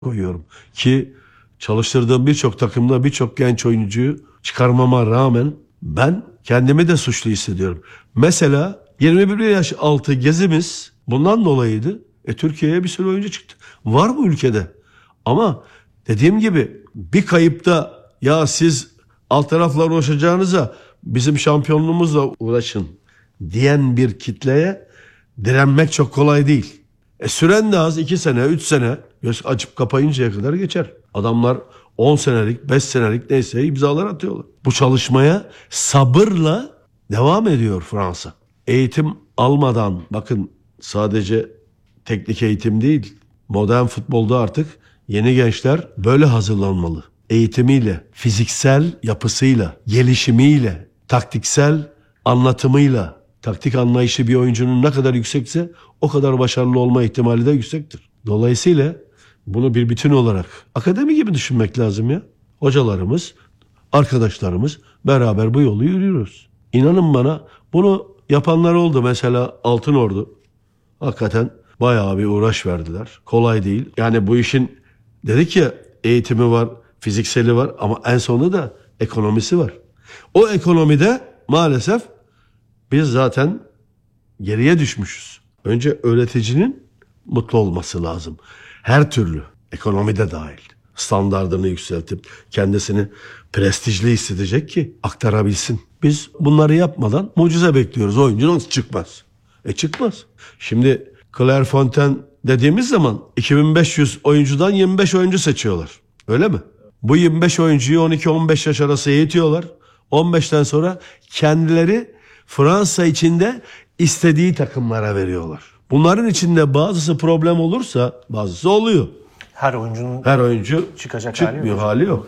koyuyorum. Ki çalıştırdığım birçok takımda birçok genç oyuncuyu çıkarmama rağmen ben kendimi de suçlu hissediyorum. Mesela 21 yaş altı gezimiz bundan dolayıydı. Türkiye'ye bir sürü oyuncu çıktı. Var bu ülkede. Ama dediğim gibi bir kayıpta ya siz alt tarafla uğraşacağınıza bizim şampiyonluğumuzla uğraşın diyen bir kitleye direnmek çok kolay değil. Süren de az, 2 sene, 3 sene göz açıp kapayıncaya kadar geçer. Adamlar 10 senelik, 5 senelik neyse imzalar atıyorlar. Bu çalışmaya sabırla devam ediyor Fransa. Eğitim almadan, bakın sadece teknik eğitim değil, modern futbolda artık yeni gençler böyle hazırlanmalı. Eğitimiyle, fiziksel yapısıyla, gelişimiyle, taktiksel anlatımıyla, taktik anlayışı bir oyuncunun ne kadar yüksekse o kadar başarılı olma ihtimali de yüksektir. Dolayısıyla bunu bir bütün olarak akademi gibi düşünmek lazım ya. Hocalarımız, arkadaşlarımız beraber bu yolu yürüyoruz. İnanın bana bunu yapanlar oldu. Mesela Altınordu. Hakikaten bayağı bir uğraş verdiler. Kolay değil. Yani bu işin dedik ya eğitimi var, fizikseli var ama en sonunda da ekonomisi var. O ekonomide maalesef biz zaten geriye düşmüşüz. Önce öğreticinin mutlu olması lazım. Her türlü, ekonomide dahil. Standardını yükseltip kendisini prestijli hissedecek ki aktarabilsin. Biz bunları yapmadan mucize bekliyoruz. Oyuncu nasıl çıkmaz? Çıkmaz. Şimdi Clairefontaine dediğimiz zaman 2500 oyuncudan 25 oyuncu seçiyorlar. Öyle mi? Bu 25 oyuncuyu 12-15 yaş arası eğitiyorlar. 15'ten sonra kendileri Fransa içinde istediği takımlara veriyorlar. Bunların içinde bazısı problem olursa bazısı oluyor. Her oyuncu çıkmıyor hali yok.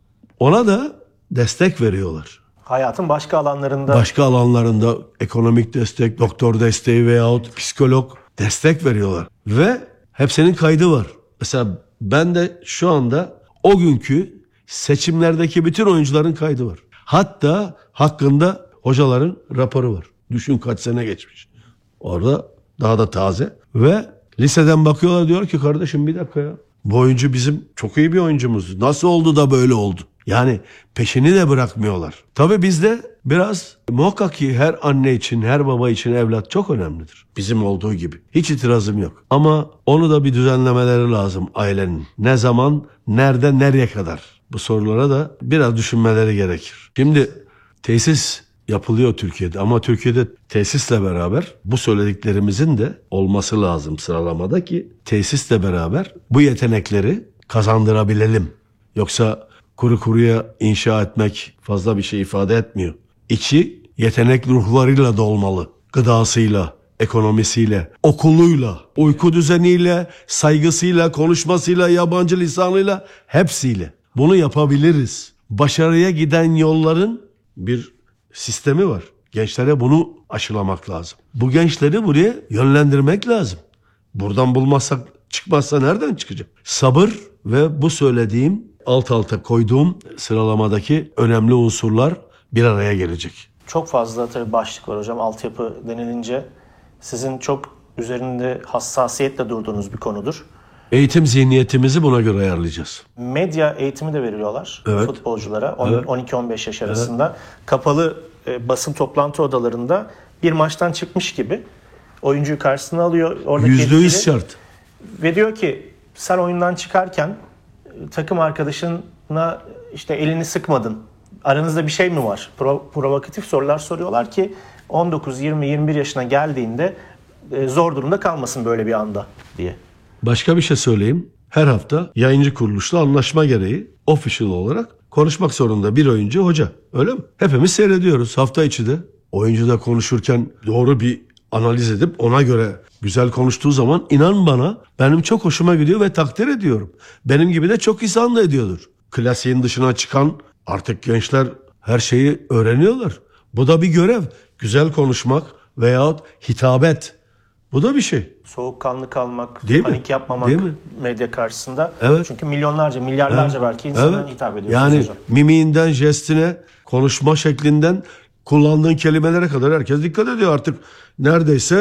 Ona da destek veriyorlar. Hayatın başka alanlarında ekonomik destek, doktor desteği veyahut psikolog destek veriyorlar. Ve hepsinin kaydı var. Mesela ben de şu anda o günkü seçimlerdeki bütün oyuncuların kaydı var. Hatta hakkında hocaların raporu var. Düşün kaç sene geçmiş. Orada daha da taze. Ve liseden bakıyorlar diyor ki kardeşim bir dakika ya. Bu oyuncu bizim çok iyi bir oyuncumuz. Nasıl oldu da böyle oldu? Yani peşini de bırakmıyorlar. Tabii bizde biraz muhakkak ki her anne için, her baba için evlat çok önemlidir. Bizim olduğu gibi. Hiç itirazım yok. Ama onu da bir düzenlemeleri lazım ailenin. Ne zaman, nerede, nereye kadar? Bu sorulara da biraz düşünmeleri gerekir. Şimdi tesis yapılıyor Türkiye'de ama Türkiye'de tesisle beraber bu söylediklerimizin de olması lazım sıralamada ki tesisle beraber bu yetenekleri kazandırabilelim. Yoksa kuru kuruya inşa etmek fazla bir şey ifade etmiyor. İçi yetenek ruhlarıyla dolmalı. Gıdasıyla, ekonomisiyle, okuluyla, uyku düzeniyle, saygısıyla, konuşmasıyla, yabancı lisanıyla hepsiyle. Bunu yapabiliriz. Başarıya giden yolların bir sistemi var. Gençlere bunu aşılamak lazım. Bu gençleri buraya yönlendirmek lazım. Buradan bulmazsak, çıkmazsa nereden çıkacak? Sabır ve bu söylediğim alt alta koyduğum sıralamadaki önemli unsurlar bir araya gelecek. Çok fazla tabii başlık var hocam. Altyapı denilince sizin çok üzerinde hassasiyetle durduğunuz bir konudur. Eğitim zihniyetimizi buna göre ayarlayacağız. Medya eğitimi de veriyorlar futbolculara 12-15 yaş arasında. Evet. Kapalı basın toplantı odalarında bir maçtan çıkmış gibi oyuncuyu karşısına alıyor. %100 şart. Ve diyor ki sen oyundan çıkarken takım arkadaşına işte elini sıkmadın. Aranızda bir şey mi var? Provokatif sorular soruyorlar ki 19, 20, 21 yaşına geldiğinde zor durumda kalmasın böyle bir anda diye. Başka bir şey söyleyeyim. Her hafta yayıncı kuruluşla anlaşma gereği official olarak konuşmak zorunda bir oyuncu hoca. Öyle mi? Hepimiz seyrediyoruz hafta içi de. Oyuncu da konuşurken doğru bir analiz edip ona göre güzel konuştuğu zaman inan bana benim çok hoşuma gidiyor ve takdir ediyorum. Benim gibi de çok insan da ediyordur. Klasiğin dışına çıkan artık gençler her şeyi öğreniyorlar. Bu da bir görev. Güzel konuşmak veyahut hitabet. Bu da bir şey. Soğukkanlı kalmak, değil panik mi? yapmamak medya karşısında. Evet. Çünkü milyarlarca belki insana hitap ediyorsunuz yani hocam. mimiğinden, jestine, konuşma şeklinden kullandığın kelimelere kadar herkes dikkat ediyor artık. Neredeyse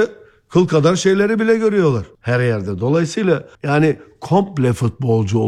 kıl kadar şeyleri bile görüyorlar her yerde. Dolayısıyla yani komple futbolcu